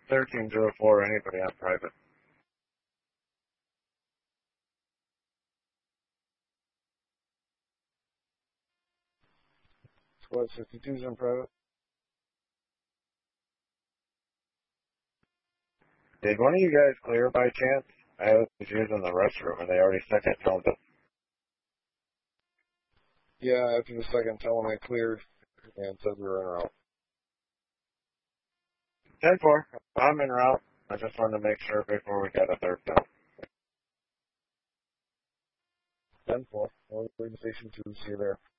1304, anybody on private. Squad 62's on private. Did one of you guys clear by chance? I was using the restroom and they already second toned it. Yeah, after the second tone I cleared and said we were en route. 10-4, I'm en route. I just wanted to make sure before we got a third down. 10-4, we'll leave station 2, see you there.